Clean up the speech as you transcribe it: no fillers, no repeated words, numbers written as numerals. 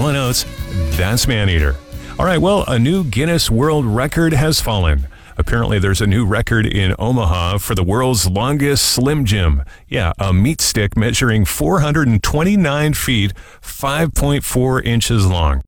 Oats. That's Maneater. All right, well, a new Guinness World Record has fallen. Apparently, there's a new record in Omaha for the world's longest Slim Jim. Yeah, a meat stick measuring 429 feet, 5.4 inches long.